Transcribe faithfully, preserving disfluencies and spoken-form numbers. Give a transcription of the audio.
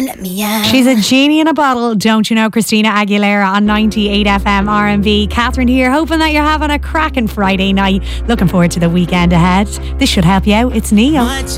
let me out. She's a genie in a bottle, don't you know? Christina Aguilera on ninety-eight F M R and B. Catherine here, hoping that you're having a cracking Friday night. Looking forward to the weekend ahead. This should help you out. It's Neo.